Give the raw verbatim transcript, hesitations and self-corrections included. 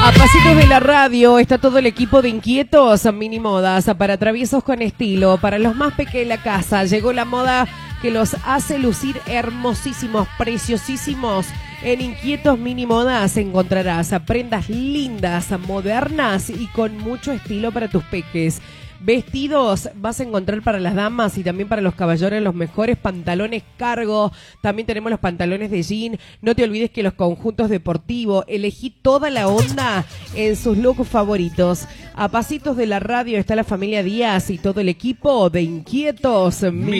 A pasitos de la radio está todo el equipo de Inquietos Mini Modas para traviesos con estilo. Para los más pequeños de la casa llegó la moda que los hace lucir hermosísimos, preciosísimos. En Inquietos Mini Modas encontrarás prendas lindas, modernas y con mucho estilo para tus peques. Vestidos vas a encontrar para las damas y también para los caballeros los mejores pantalones cargo. También tenemos los pantalones de jean. No te olvides que los conjuntos deportivos. Elegí toda la onda en sus looks favoritos. A pasitos de la radio está la familia Díaz y todo el equipo de Inquietos Mini